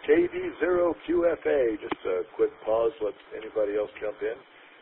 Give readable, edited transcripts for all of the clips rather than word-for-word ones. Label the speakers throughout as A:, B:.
A: KV0QFA, just a quick pause, let anybody else jump in.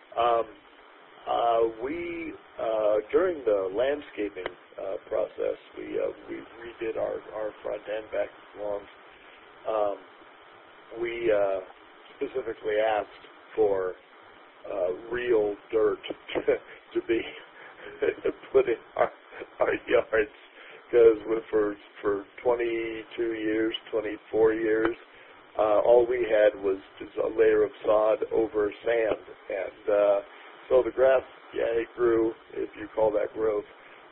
A: During the landscaping process, we redid our front and back lawns. We specifically asked for real dirt to be put in our yards, because for 22 years, 24 years, all we had was just a layer of sod over sand, and so the grass, it grew, if you call that growth,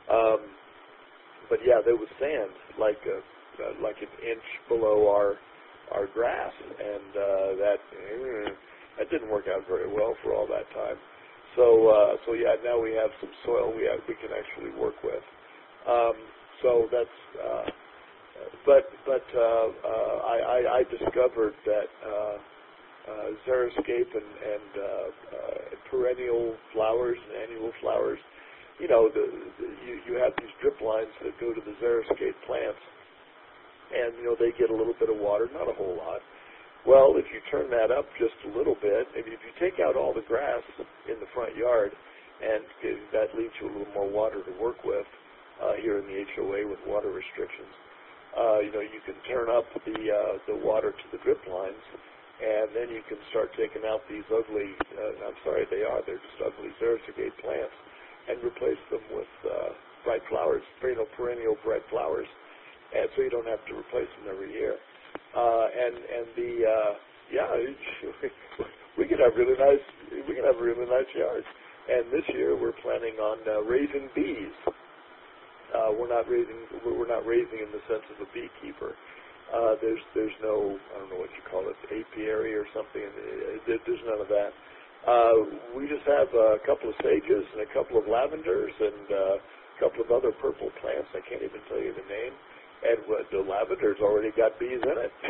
A: but yeah, there was sand like an inch below our grass, and that didn't work out very well for all that time. So yeah, now we have some soil we can actually work with. So that's, I discovered that xeriscape and perennial flowers and annual flowers, you have these drip lines that go to the xeriscape plants, and they get a little bit of water, not a whole lot. Well, if you turn that up just a little bit, and if you take out all the grass in the front yard, and that leaves you a little more water to work with here in the HOA with water restrictions. You can turn up the water to the drip lines, and then you can start taking out these ugly, they're just ugly xeriscape plants, and replace them with bright flowers, perennial bright flowers, and so you don't have to replace them every year. We can have really nice yards. And this year we're planning on raising bees. We're not raising in the sense of a beekeeper. There's no, I don't know what you call it, apiary or something. There's none of that. We just have a couple of sages and a couple of lavenders and a couple of other purple plants. I can't even tell you the name. And the lavender's already got bees in it.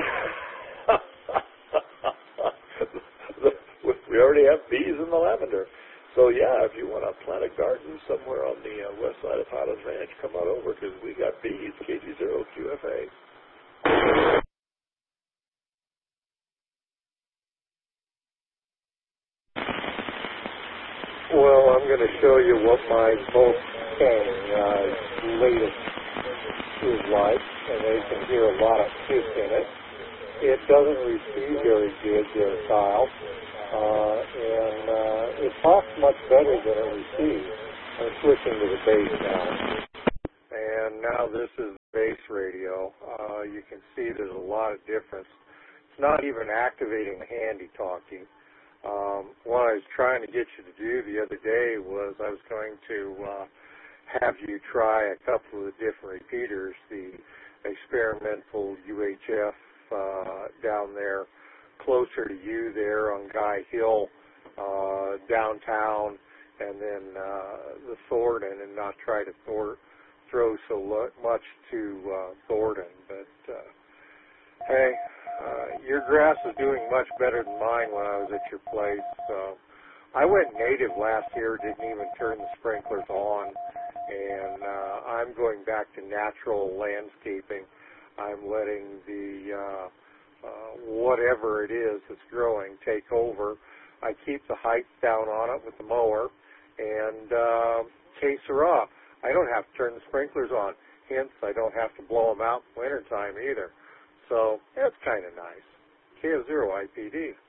A: We already have bees in the lavender. So yeah, if you want to plant a garden somewhere on the west side of Highlands Ranch, come on over, because we got bees. KG0QFA.
B: Well, I'm going to show you what my Volkswagen latest is like, and they can hear a lot of hiss in it. It doesn't receive very good there, Kyle, and it talks much better than it receives. I'm switching to the bass now. And now this is the bass radio. You can see there's a lot of difference. It's not even activating the handy-talkie. What I was trying to get you to do the other day was I was going to have you try a couple of the different repeaters, the experimental UHF down there closer to you there on Guy Hill downtown, and then the Thornton, and not try to throw so much to Thornton. But hey, your grass is doing much better than mine when I was at your place. I went native last year, didn't even turn the sprinklers on, and I'm going back to natural landscaping. I'm letting the whatever it is that's growing take over. I keep the height down on it with the mower, and que sera, I don't have to turn the sprinklers on. Hence, I don't have to blow them out in wintertime either. So that's kind of nice. KF0 IPD.